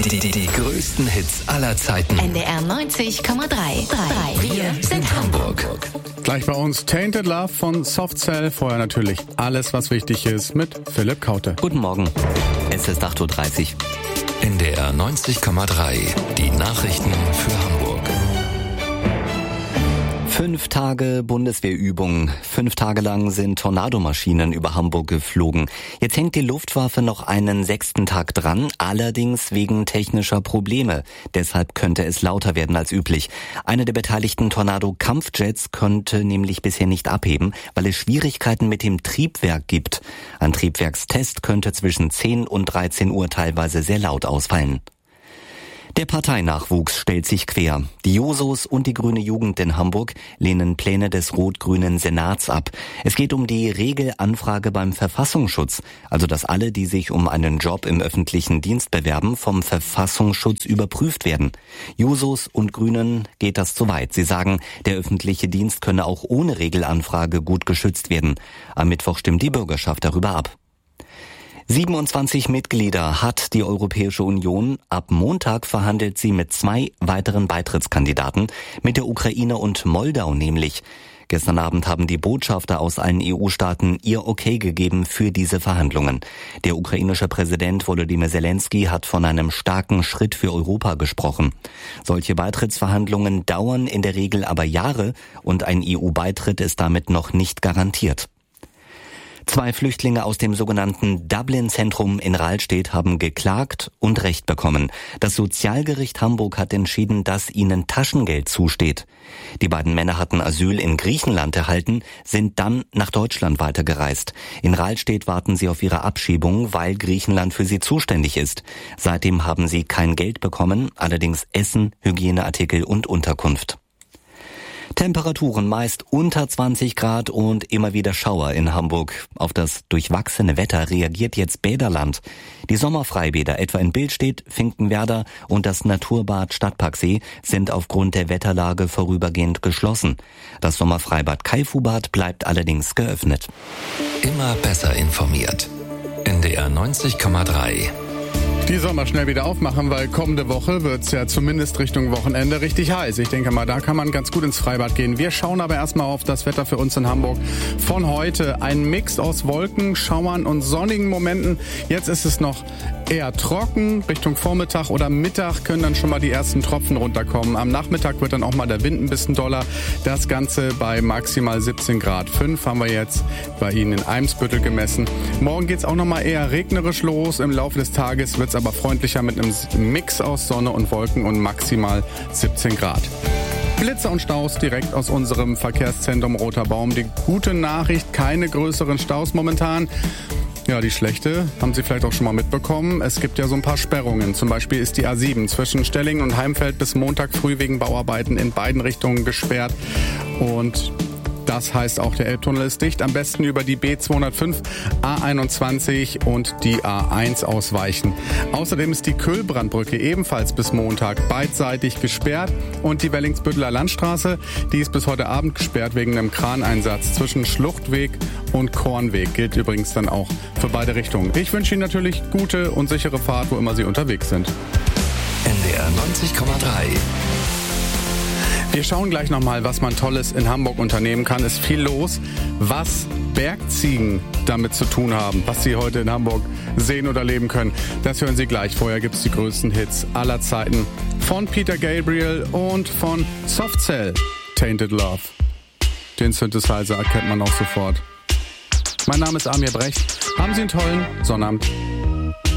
Die größten Hits aller Zeiten. NDR 90,3. Wir sind Hamburg. Gleich bei uns Tainted Love von Softcell. Vorher natürlich alles, was wichtig ist, mit Philipp Kaute. Guten Morgen. Es ist 8.30 Uhr. NDR 90,3. Die Nachrichten für Hamburg. 5 Tage Bundeswehrübung. 5 Tage lang sind Tornadomaschinen über Hamburg geflogen. Jetzt hängt die Luftwaffe noch einen 6. Tag dran, allerdings wegen technischer Probleme. Deshalb könnte es lauter werden als üblich. Einer der beteiligten Tornado-Kampfjets konnte nämlich bisher nicht abheben, weil es Schwierigkeiten mit dem Triebwerk gibt. Ein Triebwerkstest könnte zwischen 10 und 13 Uhr teilweise sehr laut ausfallen. Der Parteinachwuchs stellt sich quer. Die Jusos und die Grüne Jugend in Hamburg lehnen Pläne des rot-grünen Senats ab. Es geht um die Regelanfrage beim Verfassungsschutz, also dass alle, die sich um einen Job im öffentlichen Dienst bewerben, vom Verfassungsschutz überprüft werden. Jusos und Grünen geht das zu weit. Sie sagen, der öffentliche Dienst könne auch ohne Regelanfrage gut geschützt werden. Am Mittwoch stimmt die Bürgerschaft darüber ab. 27 Mitglieder hat die Europäische Union. Ab Montag verhandelt sie mit 2 weiteren Beitrittskandidaten, mit der Ukraine und Moldau nämlich. Gestern Abend haben die Botschafter aus allen EU-Staaten ihr Okay gegeben für diese Verhandlungen. Der ukrainische Präsident Volodymyr Zelensky hat von einem starken Schritt für Europa gesprochen. Solche Beitrittsverhandlungen dauern in der Regel aber Jahre und ein EU-Beitritt ist damit noch nicht garantiert. 2 Flüchtlinge aus dem sogenannten Dublin-Zentrum in Rahlstedt haben geklagt und Recht bekommen. Das Sozialgericht Hamburg hat entschieden, dass ihnen Taschengeld zusteht. Die beiden Männer hatten Asyl in Griechenland erhalten, sind dann nach Deutschland weitergereist. In Rahlstedt warten sie auf ihre Abschiebung, weil Griechenland für sie zuständig ist. Seitdem haben sie kein Geld bekommen, allerdings Essen, Hygieneartikel und Unterkunft. Temperaturen meist unter 20 Grad und immer wieder Schauer in Hamburg. Auf das durchwachsene Wetter reagiert jetzt Bäderland. Die Sommerfreibäder etwa in Billstedt, Finkenwerder und das Naturbad Stadtparksee sind aufgrund der Wetterlage vorübergehend geschlossen. Das Sommerfreibad Kaifubad bleibt allerdings geöffnet. Immer besser informiert. NDR 90,3. Die soll mal schnell wieder aufmachen, weil kommende Woche wird's ja zumindest Richtung Wochenende richtig heiß. Ich denke mal, da kann man ganz gut ins Freibad gehen. Wir schauen aber erstmal auf das Wetter für uns in Hamburg von heute. Ein Mix aus Wolken, Schauern und sonnigen Momenten. Jetzt ist es noch eher trocken. Richtung Vormittag oder Mittag können dann schon mal die ersten Tropfen runterkommen. Am Nachmittag wird dann auch mal der Wind ein bisschen doller. Das Ganze bei maximal 17 Grad. 5 haben wir jetzt bei Ihnen in Eimsbüttel gemessen. Morgen geht's auch noch mal eher regnerisch los. Im Laufe des Tages wird's aber freundlicher mit einem Mix aus Sonne und Wolken und maximal 17 Grad. Blitze und Staus direkt aus unserem Verkehrszentrum Roter Baum. Die gute Nachricht, keine größeren Staus momentan. Ja, die schlechte haben Sie vielleicht auch schon mal mitbekommen. Es gibt ja so ein paar Sperrungen. Zum Beispiel ist die A7 zwischen Stellingen und Heimfeld bis Montag früh wegen Bauarbeiten in beiden Richtungen gesperrt. Und das heißt auch, der Elbtunnel ist dicht. Am besten über die B205, A21 und die A1 ausweichen. Außerdem ist die Köhlbrandbrücke ebenfalls bis Montag beidseitig gesperrt. Und die Wellingsbütteler Landstraße, die ist bis heute Abend gesperrt wegen einem Kraneinsatz zwischen Schluchtweg und Kornweg. Gilt übrigens dann auch für beide Richtungen. Ich wünsche Ihnen natürlich gute und sichere Fahrt, wo immer Sie unterwegs sind. NDR 90,3. Wir schauen gleich nochmal, was man Tolles in Hamburg unternehmen kann. Ist viel los, was Bergziegen damit zu tun haben, was Sie heute in Hamburg sehen oder erleben können. Das hören Sie gleich. Vorher gibt's die größten Hits aller Zeiten von Peter Gabriel und von Softcell. Tainted Love. Den Synthesizer erkennt man auch sofort. Mein Name ist Amir Brecht. Haben Sie einen tollen Sonnabend.